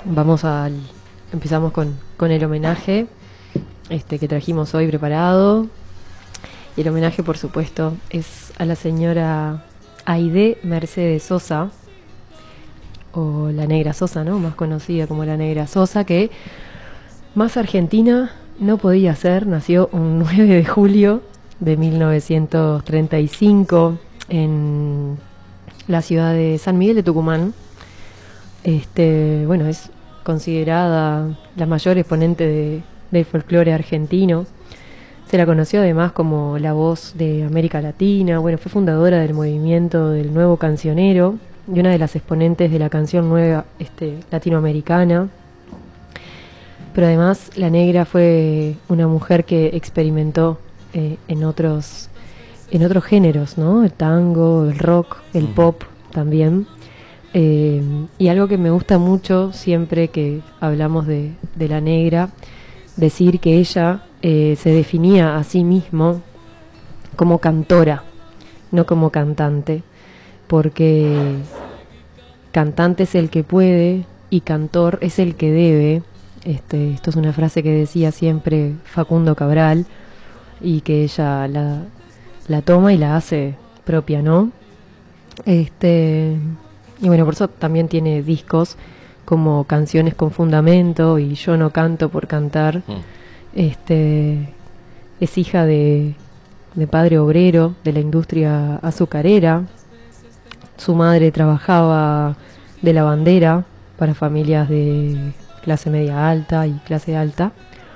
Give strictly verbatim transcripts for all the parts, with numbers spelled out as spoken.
vamos al, empezamos con, con el homenaje este, que trajimos hoy preparado. Y el homenaje, por supuesto, es a la señora Aide Mercedes Sosa, o la Negra Sosa, ¿no? Más conocida como la Negra Sosa, que más argentina no podía ser. Nació un nueve de julio de mil novecientos treinta y cinco en la ciudad de San Miguel de Tucumán. Este, bueno, es considerada la mayor exponente de, del folclore argentino. Se la conoció además como la voz de América Latina. Bueno, fue fundadora del movimiento del nuevo cancionero y una de las exponentes de la canción nueva este, latinoamericana. Pero además la Negra fue una mujer que experimentó eh, en otros en otros géneros, ¿no? El tango, el rock, el uh-huh. pop también. Eh, y algo que me gusta mucho siempre que hablamos de, de la Negra, decir que ella eh, se definía a sí mismo como cantora, no como cantante, porque cantante es el que puede y cantor es el que debe. Este, esto es una frase que decía siempre Facundo Cabral y que ella la, la toma y la hace propia, ¿no? Este, y bueno, por eso también tiene discos como Canciones con Fundamento y Yo no canto por cantar. Mm. Este, es hija de, de padre obrero de la industria azucarera. Su madre trabajaba de lavandera para familias de clase media alta y clase alta.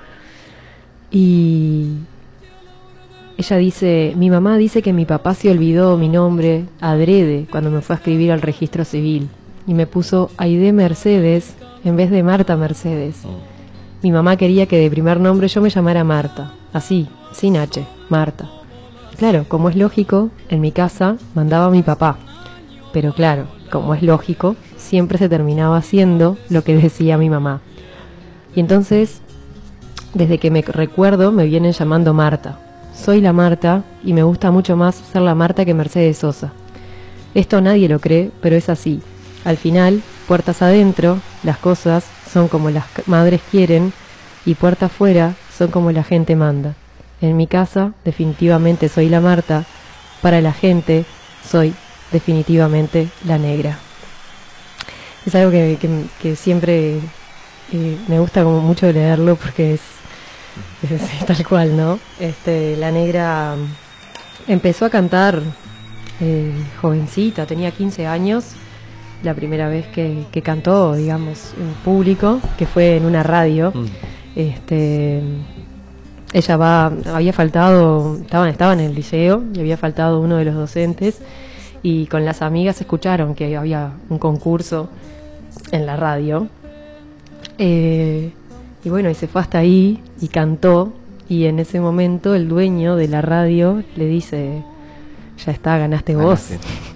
Y ella dice, mi mamá dice que mi papá se olvidó mi nombre adrede cuando me fue a escribir al registro civil y me puso Aide Mercedes en vez de Marta Mercedes. Oh. Mi mamá quería que de primer nombre yo me llamara Marta, así, sin H, Marta. Claro, como es lógico, en mi casa mandaba mi papá, pero claro, como es lógico, siempre se terminaba haciendo lo que decía mi mamá. Y entonces, desde que me recuerdo, me vienen llamando Marta. Soy la Marta y me gusta mucho más ser la Marta que Mercedes Sosa. Esto nadie lo cree, pero es así. Al final, puertas adentro, las cosas son como las madres quieren y puertas afuera son como la gente manda. En mi casa, definitivamente soy la Marta. Para la gente, soy definitivamente la Negra. Es algo que, que, que siempre eh, me gusta como mucho leerlo porque es, es, es tal cual, ¿no? Este, la Negra empezó a cantar eh, jovencita, tenía quince años, la primera vez que, que cantó, digamos, en público, que fue en una radio. Mm. Este, ella va, había faltado, estaban, estaba en el liceo y había faltado uno de los docentes y con las amigas escucharon que había un concurso en la radio. Eh, y bueno, y se fue hasta ahí y cantó, y en ese momento el dueño de la radio le dice, ya está, ganaste vos.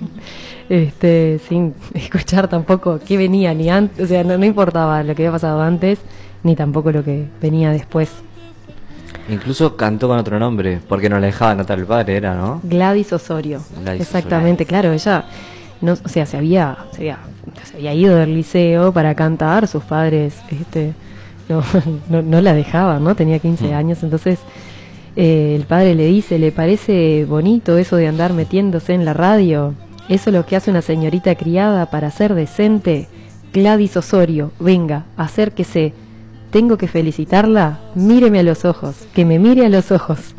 este, sin escuchar tampoco qué venía ni antes, o sea, no, no importaba lo que había pasado antes, ni tampoco lo que venía después. Incluso cantó con otro nombre, porque no la dejaba anotar el padre, era, ¿no? Gladys Osorio. Gladys Exactamente, Osorio. Claro, ella, no, o sea, se había, se había, se había ido del liceo para cantar, sus padres, este, no, no, no la dejaban, ¿no? Tenía quince mm. años, entonces eh, el padre le dice, ¿le parece bonito eso de andar metiéndose en la radio? ¿Eso es lo que hace una señorita criada para ser decente? Gladys Osorio, venga, acérquese. Tengo que felicitarla, míreme a los ojos, que me mire a los ojos.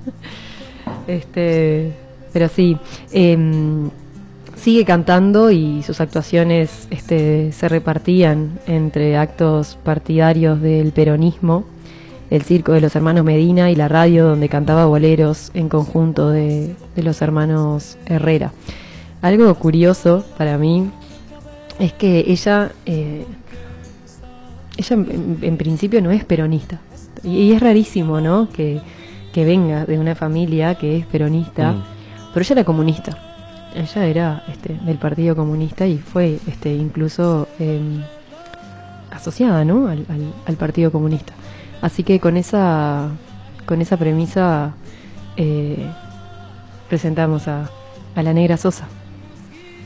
este, pero sí, eh, sigue cantando y sus actuaciones este, se repartían entre actos partidarios del peronismo, el circo de los hermanos Medina y la radio donde cantaba boleros en conjunto de, de los hermanos Herrera. Algo curioso para mí es que ella... Eh, Ella en, en principio no es peronista. Y, y es rarísimo, ¿no? Que, que venga de una familia que es peronista. Mm. Pero ella era comunista. Ella era este, del Partido Comunista y fue este, incluso eh, asociada, ¿no? Al, al, al Partido Comunista. Así que con esa, con esa premisa eh, presentamos a, a la Negra Sosa.